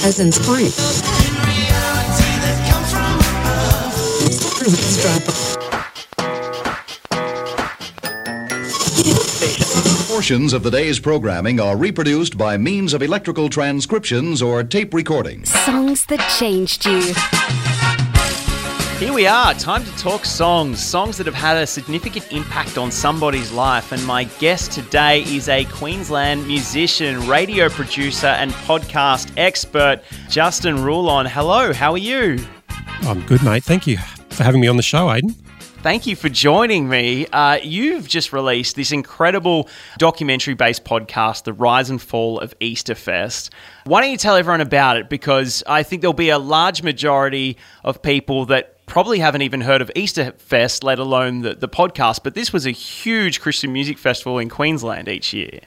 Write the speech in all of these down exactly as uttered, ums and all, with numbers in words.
Peasants Point. Portions of the day's programming are reproduced by means of electrical transcriptions or tape recordings. Songs that changed you. Here we are, time to talk songs, songs that have had a significant impact on somebody's life. And my guest today is a Queensland musician, radio producer and podcast expert, Justin Roulon. Hello, how are you? I'm good, mate. Thank you for having me on the show, Aidan. Thank you for joining me. Uh, you've just released this incredible documentary-based podcast, The Rise and Fall of Easterfest. Why don't you tell everyone about it? Because I think there'll be a large majority of people that probably haven't even heard of Easterfest, let alone the, the podcast, but this was a huge Christian music festival in Queensland each year.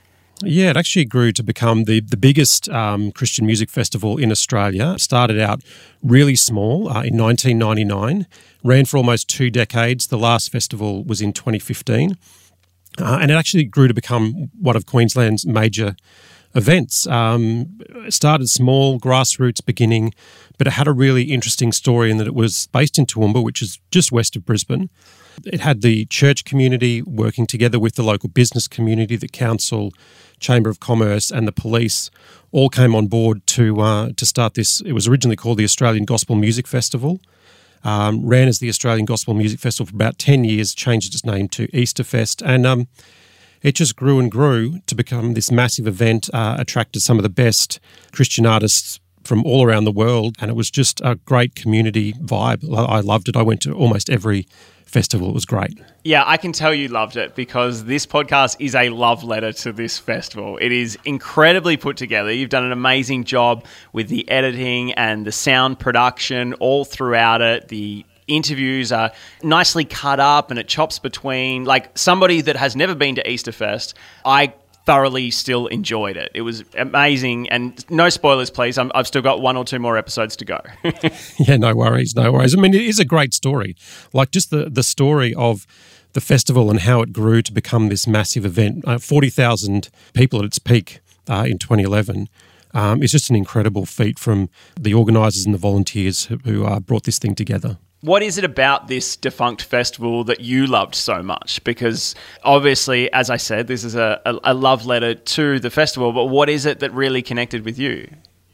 Yeah, it actually grew to become the, the biggest um, Christian music festival in Australia. It started out really small uh, in nineteen ninety-nine, ran for almost two decades. The last festival was in twenty fifteen, uh, and it actually grew to become one of Queensland's major events. Um, it started small, grassroots beginning, but it had a really interesting story in that it was based in Toowoomba, which is just west of Brisbane. It had the church community working together with the local business community, the council, Chamber of Commerce and the police all came on board to uh, to start this. It was originally called the Australian Gospel Music Festival, um, ran as the Australian Gospel Music Festival for about ten years, changed its name to Easterfest, and um, it just grew and grew to become this massive event, uh, attracted some of the best Christian artists from all around the world, and it was just a great community vibe. I loved it. I went to almost every festival. It was great. Yeah, I can tell you loved it because this podcast is a love letter to this festival. It is incredibly put together. You've done an amazing job with the editing and the sound production all throughout it. The interviews are nicely cut up and it chops between, like somebody that has never been to Easterfest, I thoroughly still enjoyed it. It was amazing, and no spoilers, please. I'm, I've still got one or two more episodes to go. Yeah, no worries, no worries. I mean, it is a great story. Like just the, the story of the festival and how it grew to become this massive event. Uh, forty thousand people at its peak uh, in twenty eleven. Um, it's just an incredible feat from the organisers and the volunteers who, who uh, brought this thing together. What is it about this defunct festival that you loved so much? Because obviously, as I said, this is a, a, a love letter to the festival, but what is it that really connected with you?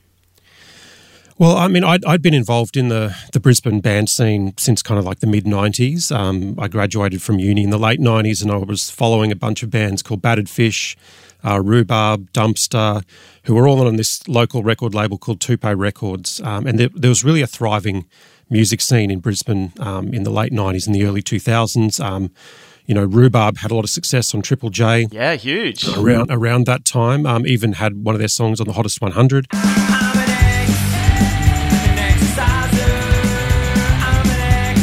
Well, I mean, I'd, I'd been involved in the, the Brisbane band scene since kind of like the mid-nineties. Um, I graduated from uni in the late nineties and I was following a bunch of bands called Battered Fish, uh, Rhubarb, Dumpster, who were all on this local record label called Tupe Records. Um, and there, there was really a thriving music scene in Brisbane um, in the late nineties and the early two thousands. Um, you know, Rhubarb had a lot of success on Triple J. Yeah, huge. Around around that time. Um, even had one of their songs on the Hottest one hundred. I'm an ex, an exerciser. I'm an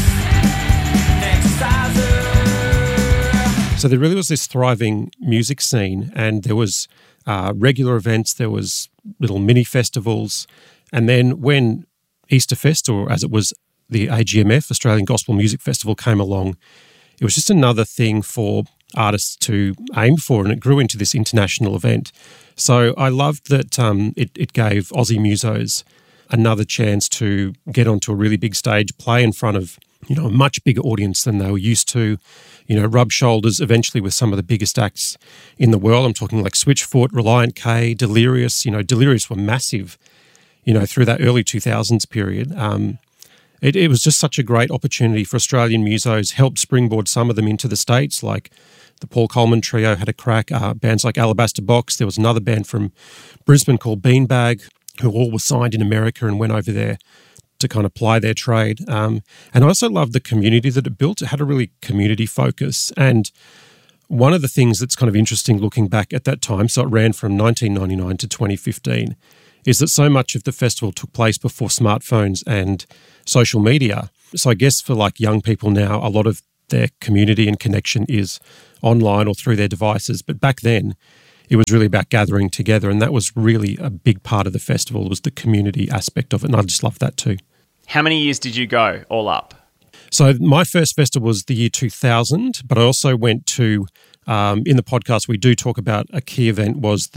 ex, an exerciser. So there really was this thriving music scene, and there was uh, regular events, there was little mini festivals, and then when Easterfest, or as it was the A G M F, Australian Gospel Music Festival, came along, it was just another thing for artists to aim for, and it grew into this international event. So I loved that um, it, it gave Aussie musos another chance to get onto a really big stage, play in front of, you know, a much bigger audience than they were used to, you know, rub shoulders eventually with some of the biggest acts in the world. I'm talking like Switchfoot, Reliant K, Delirious. You know, Delirious were massive, you know, through that early two thousands period. Um, it, it was just such a great opportunity for Australian musos, helped springboard some of them into the States, like the Paul Coleman Trio had a crack, uh, bands like Alabaster Box. There was another band from Brisbane called Beanbag, who all were signed in America and went over there to kind of ply their trade. Um, and I also loved the community that it built. It had a really community focus. And one of the things that's kind of interesting looking back at that time, so it ran from nineteen ninety-nine to twenty fifteen, is that so much of the festival took place before smartphones and social media. So I guess for like young people now, a lot of their community and connection is online or through their devices. But back then, it was really about gathering together, and that was really a big part of the festival, was the community aspect of it, and I just loved that too. How many years did you go all up? So my first festival was the year two thousand, but I also went to, um, in the podcast we do talk about a key event was the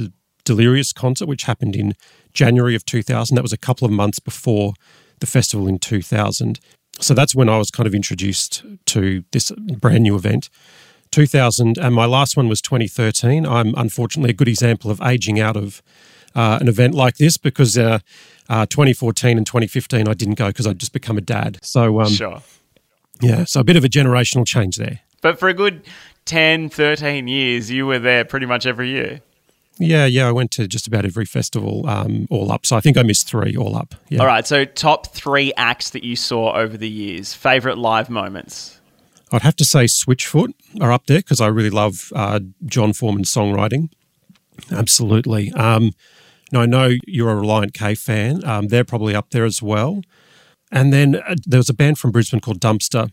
Delirious concert, which happened in January of two thousand. That was a couple of months before the festival in two thousand. So that's when I was kind of introduced to this brand new event. two thousand, and my last one was twenty thirteen. I'm unfortunately a good example of aging out of uh, an event like this because uh, uh, twenty fourteen and twenty fifteen I didn't go because I'd just become a dad. So um, Sure. yeah, so a bit of a generational change there. But for a good ten, thirteen years, you were there pretty much every year. Yeah, yeah, I went to just about every festival um, all up. So I think I missed three all up. Yeah. All right, so top three acts that you saw over the years. Favourite live moments? I'd have to say Switchfoot are up there because I really love uh, John Foreman's songwriting. Absolutely. Um, now, I know you're a Reliant K fan. Um, they're probably up there as well. And then uh, there was a band from Brisbane called Dumpster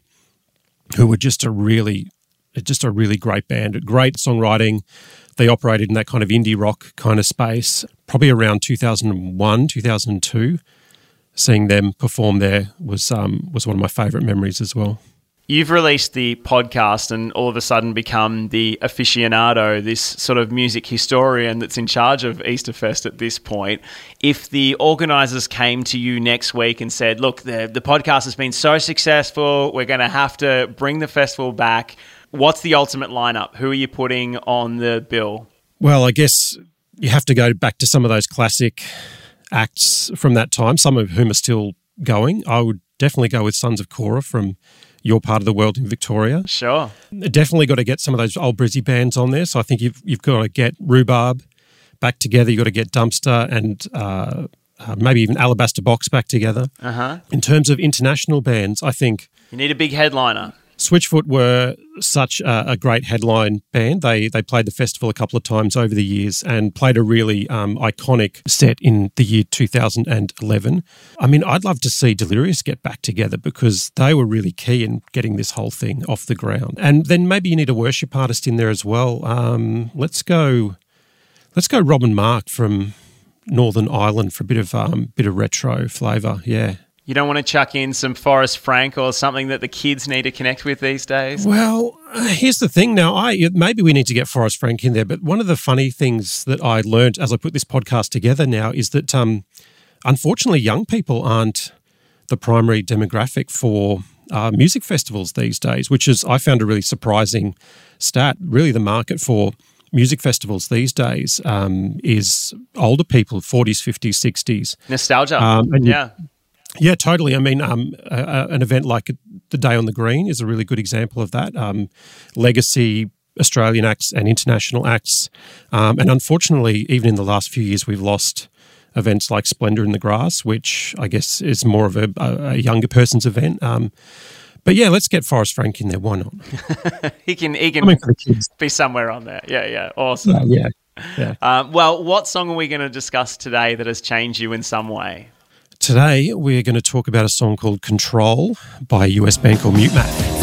who were just a really, just a really great band. Great songwriting. They operated in that kind of indie rock kind of space. Probably around two thousand one, two thousand two. Seeing them perform there was um, was one of my favourite memories as well. You've released the podcast and all of a sudden become the aficionado, this sort of music historian that's in charge of Easterfest at this point. If the organisers came to you next week and said, look, the, the podcast has been so successful, we're going to have to bring the festival back, what's the ultimate lineup? Who are you putting on the bill? Well, I guess you have to go back to some of those classic acts from that time, some of whom are still going. I would definitely go with Sons of Cora from your part of the world in Victoria. Sure. Definitely got to get some of those old Brizzy bands on there. So I think you've you've got to get Rhubarb back together. You've got to get Dumpster and uh, uh, maybe even Alabaster Box back together. Uh-huh. In terms of international bands, I think You need a big headliner. Switchfoot were such a, a great headline band. They they played the festival a couple of times over the years and played a really um, iconic set in the year two thousand eleven. I mean, I'd love to see Delirious get back together because they were really key in getting this whole thing off the ground. And then maybe you need a worship artist in there as well. Um, let's go, let's go Robin Mark from Northern Ireland for a bit of um, bit of retro flavour. Yeah. You don't want to chuck in some Forrest Frank or something that the kids need to connect with these days? Well, uh, here's the thing now. I maybe we need to get Forrest Frank in there, but one of the funny things that I learned as I put this podcast together now is that um, unfortunately young people aren't the primary demographic for uh, music festivals these days, which is I found a really surprising stat. Really the market for music festivals these days um, is older people, forties, fifties, sixties. Nostalgia. Um, and yeah. Yeah, totally. I mean, um, uh, an event like the Day on the Green is a really good example of that. Um, legacy Australian acts and international acts. Um, and unfortunately, even in the last few years, we've lost events like Splendour in the Grass, which I guess is more of a, a younger person's event. Um, but yeah, let's get Forrest Frank in there. Why not? he can, he can I mean, for the kids. be somewhere on there. Yeah, yeah. Awesome. Uh, yeah. yeah. Um, well, what song are we going to discuss today that has changed you in some way? Today, we're going to talk about a song called Control by a U S band called Mute Math.